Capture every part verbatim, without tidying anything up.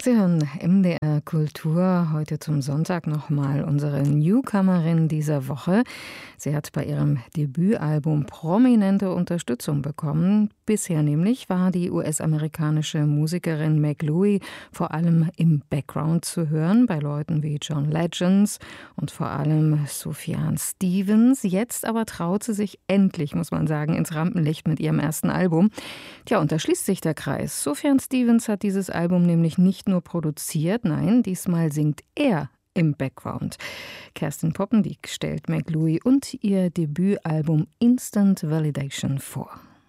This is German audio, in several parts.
Sie hören M D R Kultur, heute zum Sonntag nochmal unsere Newcomerin dieser Woche. Sie hat bei ihrem Debütalbum prominente Unterstützung bekommen. Bisher nämlich war die U S-amerikanische Musikerin Meg Louie vor allem im Background zu hören, bei Leuten wie John Legend und vor allem Sufjan Stevens. Jetzt aber traut sie sich endlich, muss man sagen, ins Rampenlicht mit ihrem ersten Album. Tja, und da schließt sich der Kreis. Sufjan Stevens hat dieses Album nämlich nicht nur produziert, nein, diesmal singt er im Background. Kerstin Poppendiek stellt Meg Louie und ihr Debütalbum Instant Validation vor.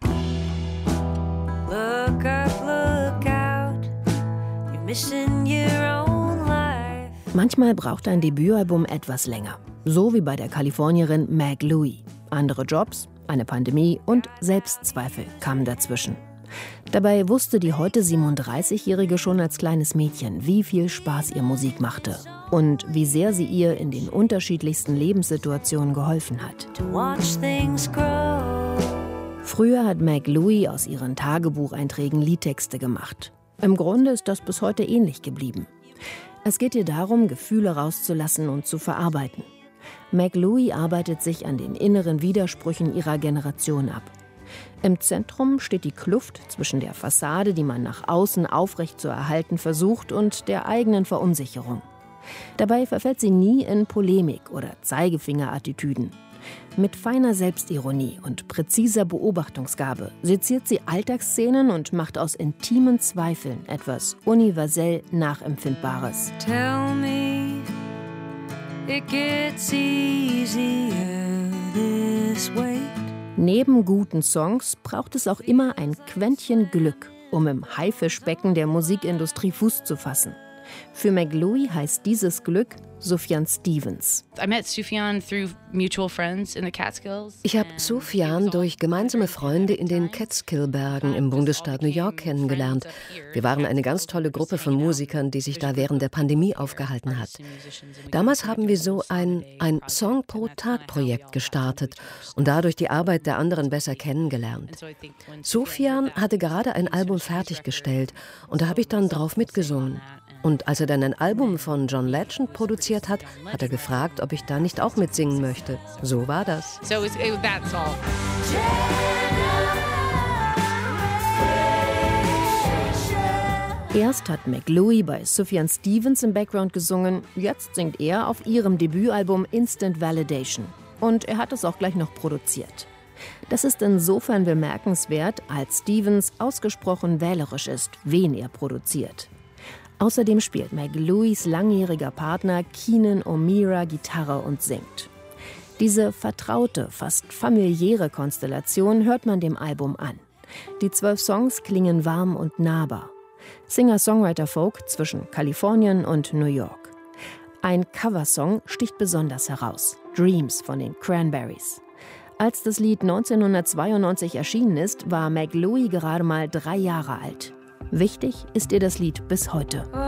Look up, look out. You're missing your own life. Manchmal braucht ein Debütalbum etwas länger. So wie bei der Kalifornierin Meg Louie. Andere Jobs, eine Pandemie und Selbstzweifel kamen dazwischen. Dabei wusste die heute siebenunddreißigjährige schon als kleines Mädchen, wie viel Spaß ihr Musik machte und wie sehr sie ihr in den unterschiedlichsten Lebenssituationen geholfen hat. To watch things grow. Früher hat Meg Louie aus ihren Tagebucheinträgen Liedtexte gemacht. Im Grunde ist das bis heute ähnlich geblieben. Es geht ihr darum, Gefühle rauszulassen und zu verarbeiten. Meg Louie arbeitet sich an den inneren Widersprüchen ihrer Generation ab. Im Zentrum steht die Kluft zwischen der Fassade, die man nach außen aufrecht zu erhalten versucht, und der eigenen Verunsicherung. Dabei verfällt sie nie in Polemik oder Zeigefingerattitüden. Mit feiner Selbstironie und präziser Beobachtungsgabe seziert sie Alltagsszenen und macht aus intimen Zweifeln etwas universell Nachempfindbares. Tell me it gets easier this way. Neben guten Songs braucht es auch immer ein Quäntchen Glück, um im Haifischbecken der Musikindustrie Fuß zu fassen. Für Meg Louie heißt dieses Glück Sufjan Stevens. Ich habe Sufjan durch gemeinsame Freunde in den Catskill-Bergen im Bundesstaat New York kennengelernt. Wir waren eine ganz tolle Gruppe von Musikern, die sich da während der Pandemie aufgehalten hat. Damals haben wir so ein, ein Song-pro-Tag-Projekt gestartet und dadurch die Arbeit der anderen besser kennengelernt. Sufjan hatte gerade ein Album fertiggestellt und da habe ich dann drauf mitgesungen. Und als er dann ein Album von John Legend produziert hat, hat er gefragt, ob ich da nicht auch mitsingen möchte. So war das. So it, it, that's all. Erst hat Meg Louie bei Sufjan Stevens im Background gesungen, jetzt singt er auf ihrem Debütalbum Instant Validation. Und er hat es auch gleich noch produziert. Das ist insofern bemerkenswert, als Stevens ausgesprochen wählerisch ist, wen er produziert. Außerdem spielt Meg Louies langjähriger Partner Keenan O'Meara Gitarre und singt. Diese vertraute, fast familiäre Konstellation hört man dem Album an. Die zwölf Songs klingen warm und nahbar. Singer-Songwriter-Folk zwischen Kalifornien und New York. Ein Coversong sticht besonders heraus: Dreams von den Cranberries. Als das Lied neunzehnhundertzweiundneunzig erschienen ist, war Meg Louie gerade mal drei Jahre alt. Wichtig ist ihr das Lied bis heute. Oh,